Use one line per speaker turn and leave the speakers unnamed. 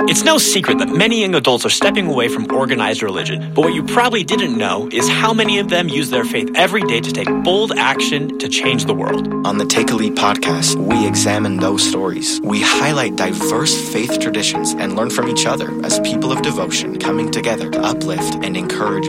It's no secret that many young adults are stepping away from organized religion, but what you probably didn't know is how many of them use their faith every day to take bold action to change the world.
On the Take a Leap podcast, we examine those stories. We highlight diverse faith traditions and learn from each other as people of devotion coming together to uplift and encourage